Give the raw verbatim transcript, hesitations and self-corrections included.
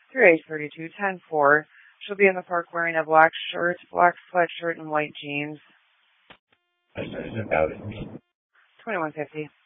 through age thirty-two, ten four. She'll be in the park wearing a black shirt, black sweatshirt, and white jeans. I started about it. twenty-one fifty.